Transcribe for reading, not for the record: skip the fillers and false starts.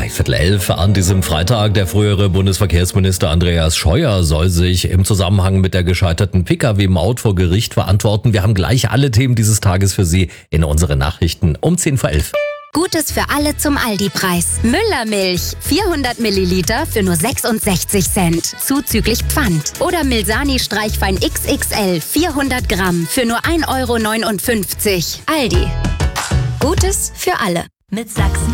11:03 an diesem Freitag. Der frühere Bundesverkehrsminister Andreas Scheuer soll sich im Zusammenhang mit der gescheiterten Pkw-Maut vor Gericht verantworten. Wir haben gleich alle Themen dieses Tages für Sie in unseren Nachrichten um 10:11. Gutes für alle zum Aldi-Preis. Müllermilch, 400 Milliliter für nur 66 Cent, zuzüglich Pfand. Oder Milsani Streichfein XXL, 400 Gramm für nur 1,59 Euro. Aldi. Gutes für alle. Mit Sachsen